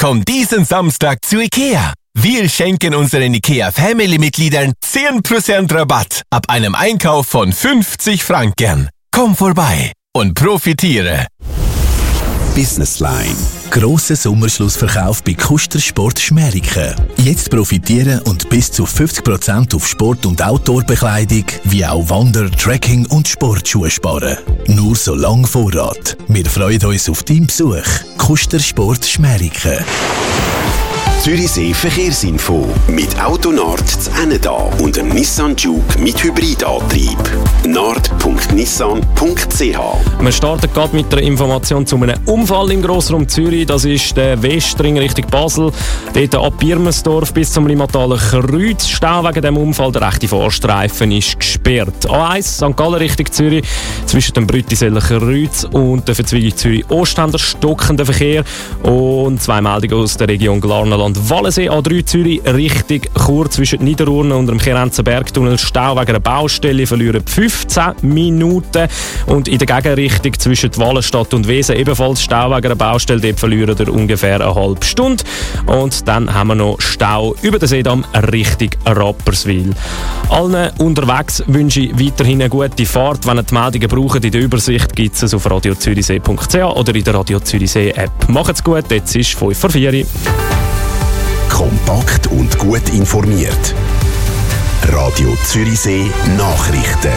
Komm diesen Samstag zu IKEA. Wir schenken unseren IKEA-Family-Mitgliedern 10% Rabatt ab einem Einkauf von 50 Franken. Komm vorbei und profitiere. Businessline. Grosser Sommerschlussverkauf bei Kuster Sport Schmäriken. Jetzt profitieren und bis zu 50% auf Sport- und Outdoor-Bekleidung, wie auch Wander-, Trekking- und Sportschuhe sparen. Nur so lang Vorrat. Wir freuen uns auf deinen Besuch. Kuster Sport Schmäriken. Zürichsee Verkehrsinfo. Mit Autonard zu Enneda und dem Nissan Juke mit Hybridantrieb. nord.nissan.ch. Wir starten gerade mit der Information zu einem Unfall im Grossraum Zürich. Das ist der Westring Richtung Basel. Dort ab Birmensdorf bis zum Limmatalen Kreuz. Stau wegen dem Unfall. Der rechte Vorstreifen ist gesperrt. A1 St. Gallen Richtung Zürich. Zwischen dem Brüttiseller Kreuz und der Verzweigung Zürich-Ostender stockender Verkehr. Und 2 Meldungen aus der Region Glarnerland. Wallensee A3 Zürich Richtung Chur zwischen Niederurne und dem Kerenzer Bergtunnel. Stau wegen einer Baustelle, verlieren 15 Minuten. Und in der Gegenrichtung zwischen Wallenstadt und Wesen ebenfalls Stau wegen einer Baustelle. Dort verlieren wir ungefähr eine halbe Stunde. Und dann haben wir noch Stau über den Seedamm Richtung Rapperswil. Allen unterwegs wünsche ich weiterhin eine gute Fahrt. Wenn ihr die Meldungen braucht, in der Übersicht gibt es auf radiozürichsee.ch oder in der Radio Zürichsee App. Macht's gut, jetzt ist 5:04. Kompakt und gut informiert. Radio Zürichsee Nachrichten.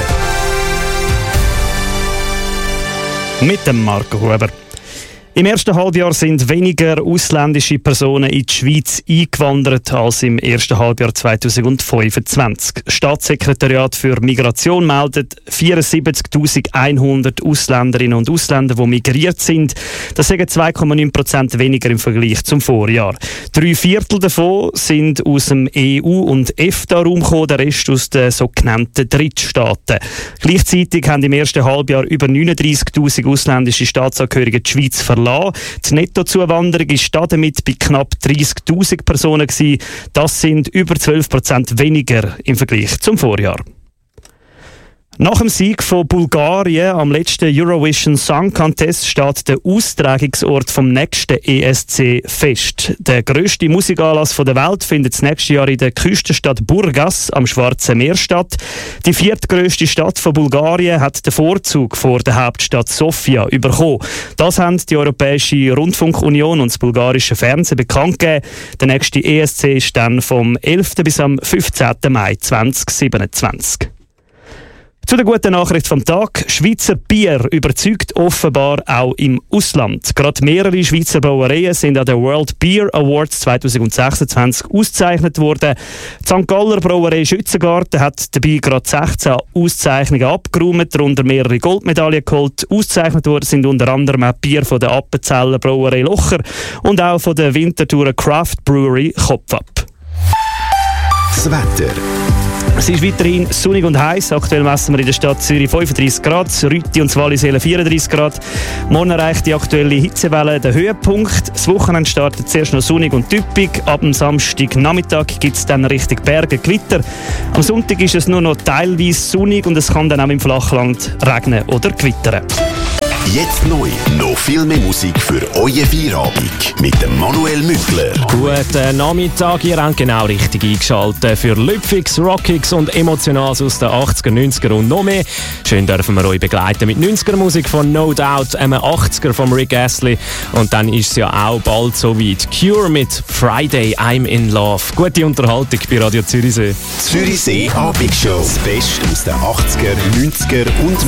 Mit dem Marco Huber. Im ersten Halbjahr sind weniger ausländische Personen in die Schweiz eingewandert als im ersten Halbjahr 2025. Das Staatssekretariat für Migration meldet 74.100 Ausländerinnen und Ausländer, die migriert sind. Das sind 2,9% weniger im Vergleich zum Vorjahr. 3/4 davon sind aus dem EU- und EFTA-Raum gekommen, der Rest aus den sogenannten Drittstaaten. Gleichzeitig haben im ersten Halbjahr über 39.000 ausländische Staatsangehörige die Schweiz verlassen. Die Nettozuwanderung war damit bei knapp 30.000 Personen gewesen. Das sind über 12% weniger im Vergleich zum Vorjahr. Nach dem Sieg von Bulgarien am letzten Eurovision Song Contest steht der Austragungsort vom nächsten ESC fest. Der grösste Musikanlass der Welt findet das nächste Jahr in der Küstenstadt Burgas am Schwarzen Meer statt. Die viertgrösste Stadt von Bulgarien hat den Vorzug vor der Hauptstadt Sofia bekommen. Das haben die Europäische Rundfunkunion und das bulgarische Fernsehen bekannt gegeben. Der nächste ESC ist dann vom 11. bis am 15. Mai 2027. Zu der guten Nachricht vom Tag. Schweizer Bier überzeugt offenbar auch im Ausland. Gerade mehrere Schweizer Brauereien sind an den World Beer Awards 2026 ausgezeichnet worden. Die St. Galler Brauerei Schützengarten hat dabei gerade 16 Auszeichnungen abgeräumt, darunter mehrere Goldmedaillen geholt. Ausgezeichnet worden sind unter anderem auch Bier von der Appenzeller Brauerei Locher und auch von der Winterthurer Craft Brewery Kopfab. Das Wetter. Es ist weiterhin sonnig und heiß. Aktuell messen wir in der Stadt Zürich 35 Grad, Rütti und Wallisellen 34 Grad. Morgen erreicht die aktuelle Hitzewelle den Höhepunkt. Das Wochenende startet zuerst noch sonnig und typisch. Ab dem Samstagnachmittag gibt es dann Richtung Berge Gewitter. Am Sonntag ist es nur noch teilweise sonnig und es kann dann auch im Flachland regnen oder gewittern. Jetzt neu. Noch viel mehr Musik für euren Feierabend mit dem Manuel Mückler. Guten Nachmittag, ihr habt genau richtig eingeschaltet für Lüpfix, Rockix und Emotionales aus den 80er, 90er und noch mehr. Schön dürfen wir euch begleiten mit 90er Musik von No Doubt, einem 80er von Rick Astley und dann ist es ja auch bald so weit. Cure mit Friday I'm in Love. Gute Unterhaltung bei Radio Zürichsee. Zürichsee Abendshow. Das Beste aus den 80er, 90er und